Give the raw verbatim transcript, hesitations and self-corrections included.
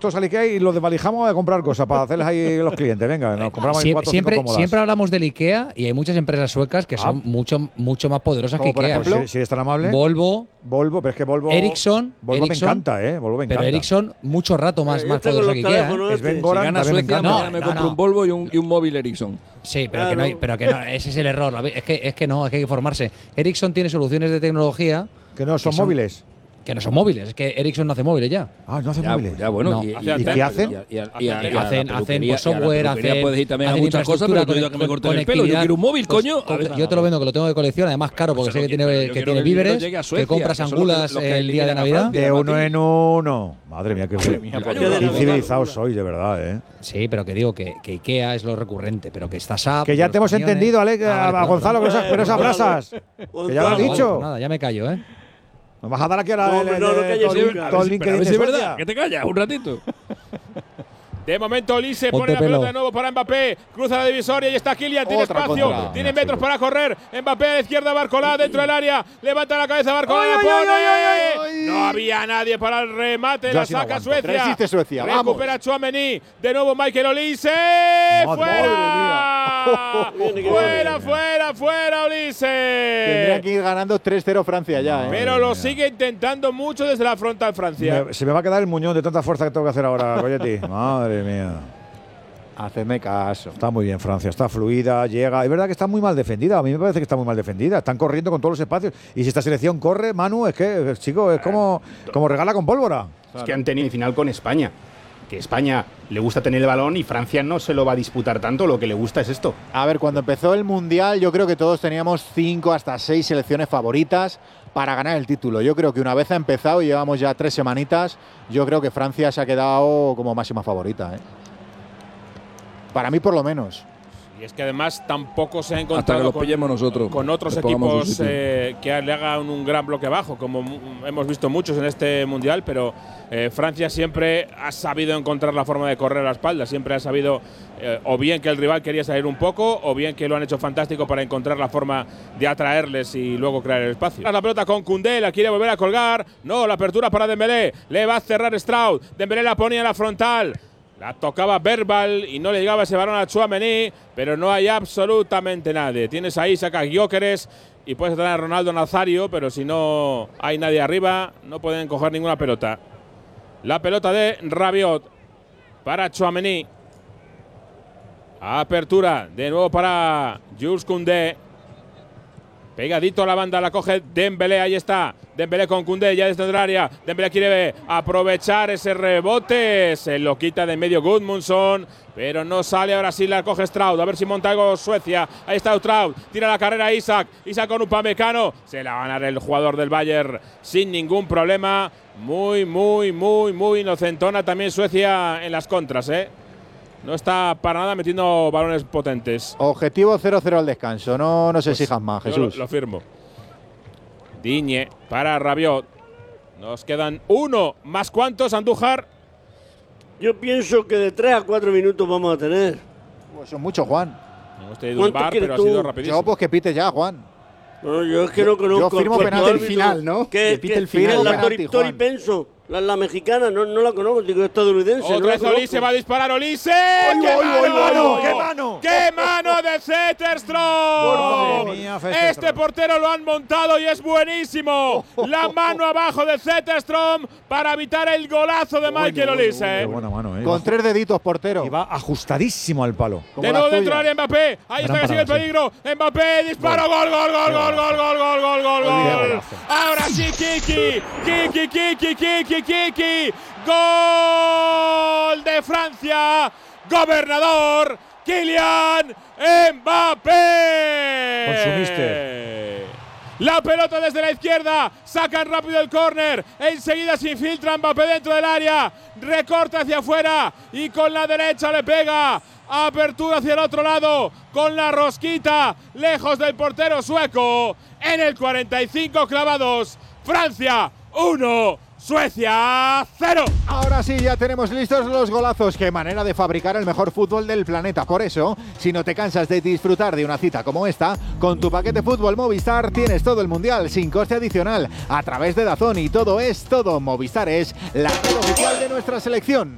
todos al Ikea y los desvalijamos a comprar cosas para hacerles ahí los clientes. Venga, nos compramos ahí Sie cuatro o siempre, cinco cómodas. siempre hablamos del Ikea y hay muchas empresas suecas que son Ah. mucho, mucho más poderosas que Como por Ikea. ejemplo, si, si es tan amable. Volvo, Volvo, pero es que Volvo. Ericsson, Volvo Ericsson, me encanta, ¿eh? Volvo me encanta. pero Ericsson mucho rato más, Eh, más yo tengo poderosa los que Ikea. ¿eh? teléfonos Es este. Ben Goran, Si gana también me Suecia, encanta. mañana me No, compro no. un Volvo y un, y un móvil Ericsson. Sí, pero Claro. que no hay, pero que no, ese es el error. Es que, es que no, es que hay que formarse. Ericsson tiene soluciones de tecnología Que no son, que son- móviles. que no son móviles. Es que Ericsson no hace móviles ya. Ah, no hace Ya, móviles. ya, bueno. No. Y, Hace ¿Y qué hacen? Y, a- y a- Hacen- y a- y a la hacen, hacen peluquería- pues, software, y a la peluquería hacen, puedes ir también a hacen muchas cosas, pero infraestructura, tú ayuda a que me corten el pelo. Yo conectividad. quiero un móvil, Pues, coño. A ver, yo te lo vendo, que lo tengo de colección, además caro, porque Eso sé que no tiene, quiero, yo que quiero tiene que el dinero víveres, llegue a que Suecia, compras que son los que- angulas los que el día de eliminan a Navidad. Francia. De Madrid. uno en uno. Madre mía, qué Madre mía, qué por Dios. incivilizados sois, de verdad, ¿eh? Sí, pero que digo que, que Ikea es lo recurrente, pero que está S A P. Que ya los te hemos camiones- entendido, Ale, Ah, a, vale, a perdón, Gonzalo, con perdón. esas, con esas brasas. Que ya lo has Vale, dicho. Pues nada, ya me callo, ¿eh? Nos vas a dar aquí a la. No, hombre, no, no calles todo el- nunca. todo el Pero LinkedIn a ver de si es verdad. Suecia. Que te callas un ratito. De momento Olise Ponte pone la pelo. pelota de nuevo para Mbappé, cruza la divisoria y está Kylian, tiene Otra espacio, contra. tiene Mira, metros sí. para correr. Mbappé a la izquierda, Barcolá dentro del área, levanta la cabeza, Barcolá ¡Ay, la ay, pone. ay, ay, ay! No había nadie para el remate, Yo la así no saca aguanto. Suecia. Resiste Suecia, vamos. Recupera Tchouaméni, de nuevo Michael Olise. Madre ¡Fuera! Viene, que ¡Fuera, viene. fuera, fuera, Olise! Tendría que ir ganando tres cero Francia ya, ¿eh? Pero lo sigue intentando mucho desde la frontal Francia. Me- se me va a quedar el muñón de tanta fuerza que tengo que hacer ahora, Coyetti. Madre mía. Hacedme caso. Está muy bien Francia, está fluida, llega. Es verdad que está muy mal defendida. A mí me parece que está muy mal defendida. Están corriendo con todos los espacios. Y si esta selección corre, Manu, es que, eh, chico, es como, como regala con pólvora. Es que han tenido final con España. Que España le gusta tener el balón y Francia no se lo va a disputar tanto. Lo que le gusta es esto. A ver, cuando empezó el Mundial, yo creo que todos teníamos cinco hasta seis selecciones favoritas para ganar el título. Yo creo que una vez ha empezado y llevamos ya tres semanitas, yo creo que Francia se ha quedado como máxima favorita, ¿eh? Para mí, por lo menos. Y es que además tampoco se ha Hasta que encontrado los con, pillemos nosotros. con otros Les pongamos equipos su sitio. eh, que le hagan un gran bloque bajo, como mu- hemos visto muchos en este Mundial, pero eh, Francia siempre ha sabido encontrar la forma de correr a la espalda, siempre ha sabido eh, o bien que el rival quería salir un poco, o bien que lo han hecho fantástico para encontrar la forma de atraerles y luego crear el espacio. La pelota con Koundé, la quiere volver a colgar, no, la apertura para Dembélé, le va a cerrar Stroud, Dembélé la ponía en la frontal. La tocaba Verbal y no le llegaba ese balón a Tchouaméni, pero no hay absolutamente nadie. Tienes ahí, saca Gyökeres y puedes tener a Ronaldo Nazario, pero si no hay nadie arriba, no pueden coger ninguna pelota. La pelota de Rabiot para Tchouaméni. Apertura de nuevo para Jules Koundé. Pegadito a la banda, la coge Dembélé, ahí está. Dembélé con Koundé ya desde el área. Dembélé quiere aprovechar ese rebote. Se lo quita de en medio Gudmundsson, pero no sale. Ahora sí la coge Stroud. A ver si monta algo Suecia. Ahí está Stroud. Tira la carrera Isaac. Isaac con Upamecano. Se la va a ganar el jugador del Bayern sin ningún problema. Muy, muy, muy, muy inocentona también Suecia en las contras, ¿eh? No está para nada metiendo balones potentes. Objetivo cero cero al descanso. No nos Pues exijas más, yo Jesús. Lo, lo firmo. Digne para Rabiot. Nos quedan uno. ¿Más cuántos, Andújar? Yo pienso que de tres a cuatro minutos vamos a tener. Pues son muchos, Juan. No hemos tenido un ¿Cuánto bar, quieres pero ha tú? sido rapidísimo. Yo, pues que pite ya, Juan. No, yo es que no conozco. yo firmo el penalti árbitro. el final, ¿no? ¿Qué, Que pite qué- el final, La penalti, Tori, Tori Juan. Penso, la, la mexicana, no, no la conozco, digo estadounidense. no Otra la vez conozco. Olise va a disparar. ¡Olise! ¡Ay, ¡Qué ay, ay, mano! mano! ¡Qué mano! ¡Qué mano de Zetterstrom! Madre mía, Zetterstrom. Este portero lo han montado y es buenísimo. La mano abajo de Zetterstrom para evitar el golazo de Michael Olise. Qué buena mano, ¿eh? Con tres deditos, portero. Y va ajustadísimo al palo. Como De la nuevo tuya. dentro del área Mbappé. Ahí está Gran que sigue el parada, sí. peligro. Mbappé, disparo, gol, gol, gol, gol, gol, gol, gol, gol, gol, gol. golazo. Ahora sí, Kiki. Kiki, Kiki, Kiki, Kiki. Gol de Francia. Gobernador Kylian Mbappé. Consumiste. La pelota desde la izquierda, sacan rápido el córner, enseguida se infiltra Mbappé dentro del área, recorta hacia afuera y con la derecha le pega, apertura hacia el otro lado, con la rosquita, lejos del portero sueco, en el cuarenta y cinco clavados, Francia uno, Suecia cero. Ahora sí, ya tenemos listos los golazos. Qué manera de fabricar el mejor fútbol del planeta. Por eso, si no te cansas de disfrutar de una cita como esta, con tu paquete fútbol Movistar tienes todo el mundial sin coste adicional a través de DAZN y todo es todo. Movistar es la red oficial de nuestra selección.